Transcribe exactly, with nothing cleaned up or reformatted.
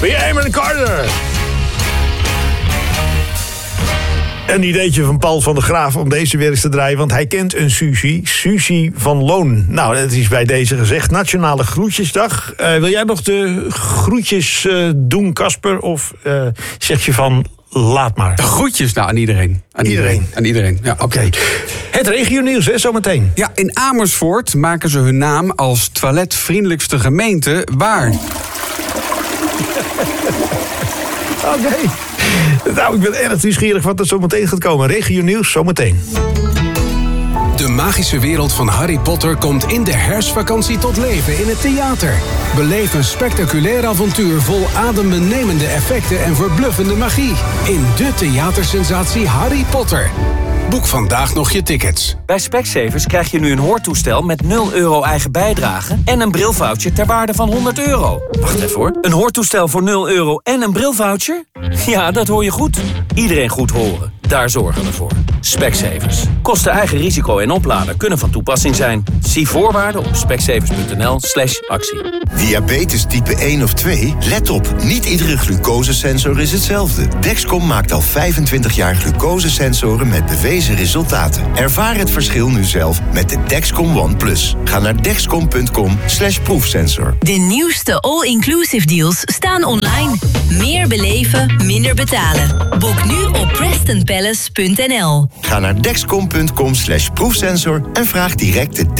Weer Eamon Carter. Een ideetje van Paul van der Graaf om deze weer eens te draaien, want hij kent een Suzy, Suzy van Loon. Nou, dat is bij deze gezegd. Nationale Groetjesdag. Uh, wil jij nog de groetjes uh, doen, Casper? Of uh, zeg je van, laat maar? De groetjes nou, aan iedereen. Aan iedereen? iedereen. Aan iedereen, ja. Oké. Okay. Het regionieuws, hè, zometeen. Ja, in Amersfoort maken ze hun naam als toiletvriendelijkste gemeente waar. Oké. Okay. Nou, ik ben erg nieuwsgierig wat er zo meteen gaat komen. Regionieuws, zometeen. De magische wereld van Harry Potter komt in de herfstvakantie tot leven in het theater. Beleef een spectaculair avontuur vol adembenemende effecten en verbluffende magie. In de theatersensatie Harry Potter. Boek vandaag nog je tickets. Bij Specsavers krijg je nu een hoortoestel met nul euro eigen bijdrage en een brilvoucher ter waarde van honderd euro. Wacht even hoor. Een hoortoestel voor nul euro en een brilvoucher? Ja, dat hoor je goed. Iedereen goed horen. Daar zorgen we voor. Specsavers. Kosten eigen risico en oplader kunnen van toepassing zijn. Zie voorwaarden op specsavers.nl slash actie. Diabetes type één of twee? Let op, niet iedere glucosesensor is hetzelfde. Dexcom maakt al vijfentwintig jaar glucosesensoren met bewezen resultaten. Ervaar het verschil nu zelf met de Dexcom One Plus. Ga naar dexcom.com slash proefsensor. De nieuwste all-inclusive deals staan online. Meer beleven, minder betalen. Boek nu op preston palace punt n l. Ga naar dexcom.com slash proefsensor en vraag direct de